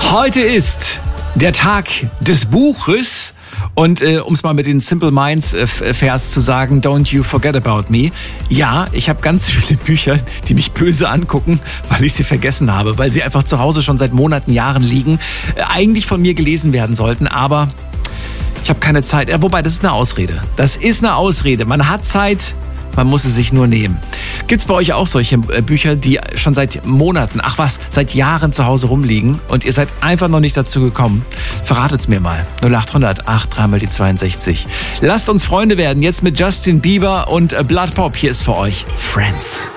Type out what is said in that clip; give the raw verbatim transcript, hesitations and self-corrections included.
Heute ist der Tag des Buches. Und äh, um es mal mit den Simple Minds äh, Vers zu sagen, don't you forget about me. Ja, ich habe ganz viele Bücher, die mich böse angucken, weil ich sie vergessen habe, weil sie einfach zu Hause schon seit Monaten, Jahren liegen, äh, eigentlich von mir gelesen werden sollten, aber ich habe keine Zeit. Ja, wobei, das ist eine Ausrede. Das ist eine Ausrede. Man hat Zeit, man muss es sich nur nehmen. Gibt's bei euch auch solche äh, Bücher, die schon seit Monaten, ach was, seit Jahren zu Hause rumliegen und ihr seid einfach noch nicht dazu gekommen? Verratet's mir mal. null acht hundert acht drei mal die zweiundsechzig. Lasst uns Freunde werden, jetzt mit Justin Bieber und äh, Blood Pop. Hier ist für euch Friends.